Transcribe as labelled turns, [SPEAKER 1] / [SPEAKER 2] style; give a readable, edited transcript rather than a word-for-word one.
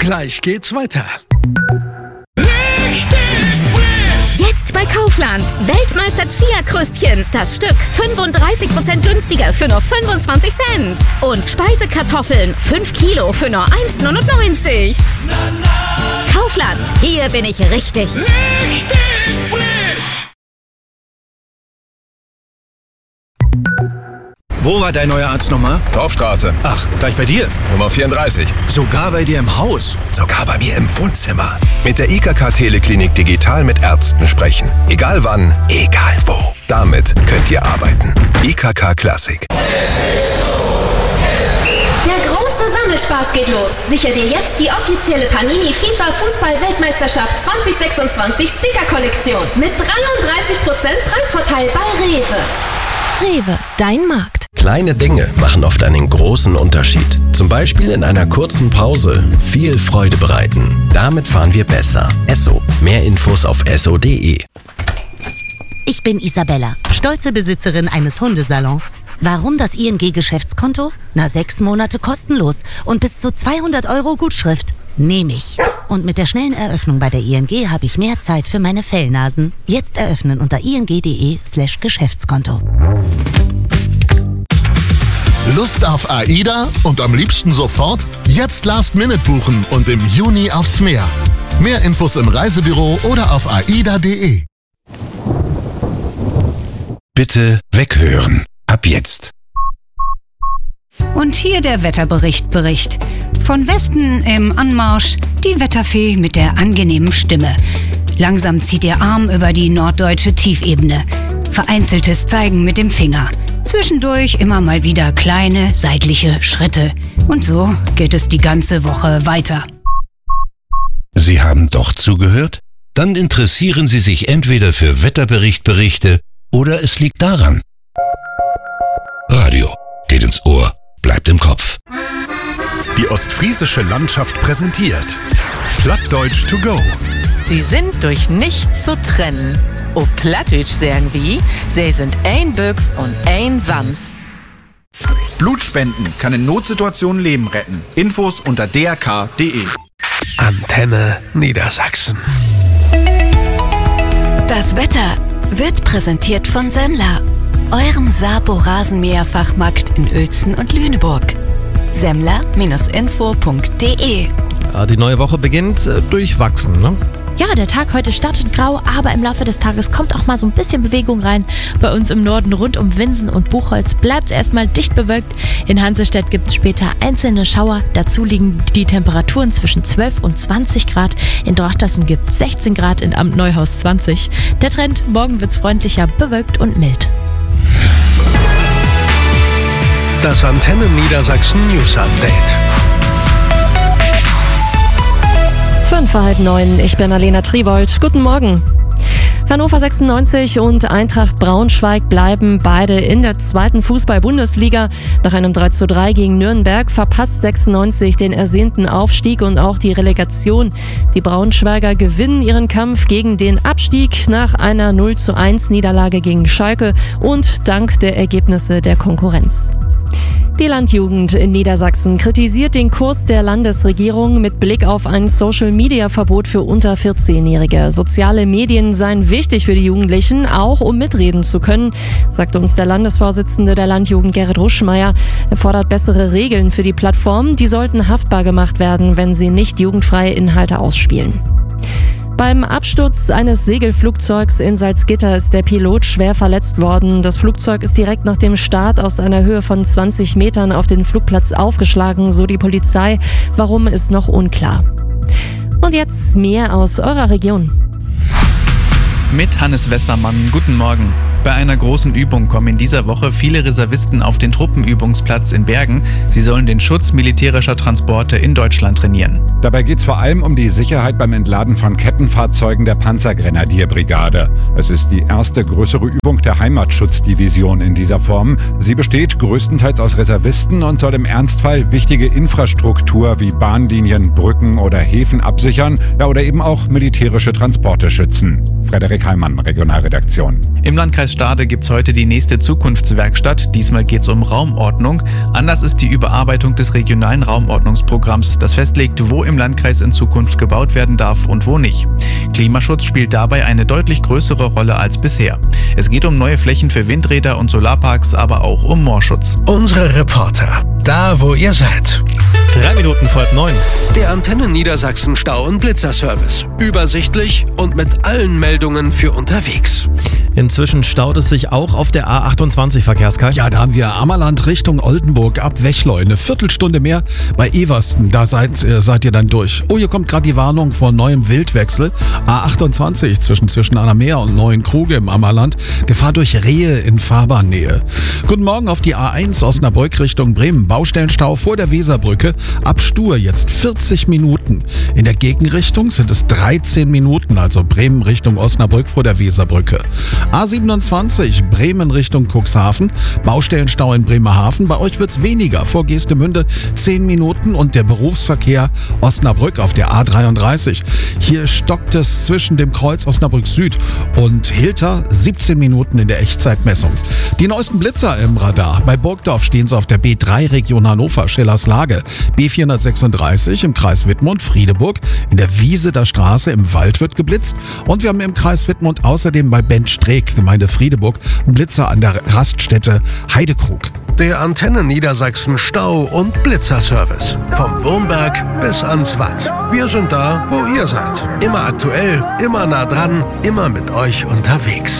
[SPEAKER 1] Gleich geht's weiter.
[SPEAKER 2] Jetzt bei Kaufland. Weltmeister Chia-Krüstchen. Das Stück 35% günstiger für nur 25 Cent. Und Speisekartoffeln 5 Kilo für nur 1,99. Kaufland. Hier bin ich richtig.
[SPEAKER 1] Richtig frisch.
[SPEAKER 3] Wo war dein neuer Arzt nochmal?
[SPEAKER 4] Dorfstraße.
[SPEAKER 3] Ach, gleich bei dir?
[SPEAKER 4] Nummer 34.
[SPEAKER 3] Sogar bei dir im Haus?
[SPEAKER 4] Sogar bei mir im Wohnzimmer. Mit der IKK Teleklinik digital mit Ärzten sprechen. Egal wann, egal wo. Damit könnt ihr arbeiten. IKK Klassik.
[SPEAKER 5] Der große Sammelspaß geht los. Sicher dir jetzt die offizielle Panini FIFA Fußball-Weltmeisterschaft 2026 Sticker-Kollektion. Mit 33% Preisvorteil bei Rewe.
[SPEAKER 2] Rewe, dein Markt.
[SPEAKER 4] Kleine Dinge machen oft einen großen Unterschied. Zum Beispiel in einer kurzen Pause viel Freude bereiten. Damit fahren wir besser. Esso. Mehr Infos auf esso.de.
[SPEAKER 6] Ich bin Isabella, stolze Besitzerin eines Hundesalons. Warum das ING-Geschäftskonto? 6 Monate kostenlos und bis zu 200 € Gutschrift. Nehme ich. Und mit der schnellen Eröffnung bei der ING habe ich mehr Zeit für meine Fellnasen. Jetzt eröffnen unter ing.de/Geschäftskonto.
[SPEAKER 7] Lust auf AIDA und am liebsten sofort? Jetzt Last-Minute buchen und im Juni aufs Meer. Mehr Infos im Reisebüro oder auf aida.de.
[SPEAKER 8] Bitte weghören. Ab jetzt.
[SPEAKER 9] Und hier der Wetterbericht. Von Westen im Anmarsch die Wetterfee mit der angenehmen Stimme. Langsam zieht ihr Arm über die norddeutsche Tiefebene. Vereinzeltes Zeigen mit dem Finger. Zwischendurch immer mal wieder kleine seitliche Schritte. Und so geht es die ganze Woche weiter.
[SPEAKER 8] Sie haben doch zugehört? Dann interessieren Sie sich entweder für Wetterberichte oder es liegt daran. Radio geht ins Ohr, bleibt im Kopf.
[SPEAKER 10] Die ostfriesische Landschaft präsentiert Plattdeutsch to go.
[SPEAKER 11] Sie sind durch nichts zu trennen. O Plattdeutsch sagen wie, sie sind ein Büchs und ein Wams.
[SPEAKER 12] Blutspenden kann in Notsituationen Leben retten. Infos unter drk.de.
[SPEAKER 1] Antenne Niedersachsen.
[SPEAKER 13] Das Wetter wird präsentiert von Semmler, eurem Sabo-Rasenmäher-Fachmarkt in Uelzen und Lüneburg. Semmler-info.de.
[SPEAKER 14] Ja, die neue Woche beginnt durchwachsen, ne?
[SPEAKER 15] Ja, der Tag heute startet grau, aber im Laufe des Tages kommt auch mal so ein bisschen Bewegung rein. Bei uns im Norden rund um Winsen und Buchholz bleibt es erstmal dicht bewölkt. In Hansestedt gibt es später einzelne Schauer. Dazu liegen die Temperaturen zwischen 12 und 20 Grad. In Drochtersen gibt es 16 Grad, in Amt Neuhaus 20. Der Trend, morgen wird es freundlicher, bewölkt und mild.
[SPEAKER 1] Das Antenne Niedersachsen News Update.
[SPEAKER 16] 9:05, ich bin Alena Triwold. Guten Morgen. Hannover 96 und Eintracht Braunschweig bleiben beide in der zweiten Fußball-Bundesliga. Nach einem 3:3 gegen Nürnberg verpasst 96 den ersehnten Aufstieg und auch die Relegation. Die Braunschweiger gewinnen ihren Kampf gegen den Abstieg nach einer 0:1 Niederlage gegen Schalke und dank der Ergebnisse der Konkurrenz. Die Landjugend in Niedersachsen kritisiert den Kurs der Landesregierung mit Blick auf ein Social-Media-Verbot für unter 14-Jährige. Soziale Medien seien wichtig für die Jugendlichen, auch um mitreden zu können, sagte uns der Landesvorsitzende der Landjugend Gerrit Ruschmeier. Er fordert bessere Regeln für die Plattformen, die sollten haftbar gemacht werden, wenn sie nicht jugendfreie Inhalte ausspielen. Beim Absturz eines Segelflugzeugs in Salzgitter ist der Pilot schwer verletzt worden. Das Flugzeug ist direkt nach dem Start aus einer Höhe von 20 Metern auf den Flugplatz aufgeschlagen, so die Polizei. Warum, ist noch unklar. Und jetzt mehr aus eurer Region.
[SPEAKER 17] Mit Hannes Westermann, guten Morgen. Bei einer großen Übung kommen in dieser Woche viele Reservisten auf den Truppenübungsplatz in Bergen. Sie sollen den Schutz militärischer Transporte in Deutschland trainieren.
[SPEAKER 18] Dabei geht es vor allem um die Sicherheit beim Entladen von Kettenfahrzeugen der Panzergrenadierbrigade. Es ist die erste größere Übung der Heimatschutzdivision in dieser Form. Sie besteht größtenteils aus Reservisten und soll im Ernstfall wichtige Infrastruktur wie Bahnlinien, Brücken oder Häfen absichern, ja, oder eben auch militärische Transporte schützen. Frederik Heimann, Regionalredaktion.
[SPEAKER 17] Im Landkreis Landkreis Stade gibt's heute die nächste Zukunftswerkstatt. Diesmal geht's um Raumordnung. Anlass ist die Überarbeitung des regionalen Raumordnungsprogramms, das festlegt, wo im Landkreis in Zukunft gebaut werden darf und wo nicht. Klimaschutz spielt dabei eine deutlich größere Rolle als bisher. Es geht um neue Flächen für Windräder und Solarparks, aber auch um Moorschutz.
[SPEAKER 1] Unsere Reporter, da wo ihr seid.
[SPEAKER 14] 3 Minuten vor 9.
[SPEAKER 1] Der Antenne Niedersachsen Stau- und Blitzerservice. Übersichtlich und mit allen Meldungen für unterwegs.
[SPEAKER 14] Inzwischen staut es sich auch auf der A28, Verkehrskalt.
[SPEAKER 19] Ja, da haben wir Ammerland Richtung Oldenburg ab Wechleu. Eine Viertelstunde mehr bei Eversten. Da seid ihr dann durch. Oh, hier kommt gerade die Warnung vor neuem Wildwechsel. A28 zwischen Annameer und Neuenkruge im Ammerland. Gefahr durch Rehe in Fahrbahnnähe. Guten Morgen auf die A1 Osnabrück Richtung Bremen. Baustellenstau vor der Weserbrücke. Ab Stur jetzt 40 Minuten. In der Gegenrichtung sind es 13 Minuten, also Bremen Richtung Osnabrück vor der Weserbrücke. A27 Bremen Richtung Cuxhaven. Baustellenstau in Bremerhaven. Bei euch wird's weniger. Vor Geestemünde 10 Minuten und der Berufsverkehr Osnabrück auf der A33. Hier stockt es zwischen dem Kreuz Osnabrück Süd und Hilter 17 Minuten in der Echtzeitmessung. Die neuesten Blitzer im Radar. Bei Burgdorf stehen sie auf der B3 Region Hannover, Schellerslage. B436 im Kreis Wittmund, Friedeburg. In der Wieseder Straße im Wald wird geblitzt. Und wir haben im Kreis Wittmund außerdem bei Benstreek, Gemeinde Friedeburg, einen Blitzer an der Raststätte Heidekrug.
[SPEAKER 1] Der Antenne Niedersachsen Stau- und Blitzerservice. Vom Wurmberg bis ans Watt. Wir sind da, wo ihr seid. Immer aktuell, immer nah dran, immer mit euch unterwegs.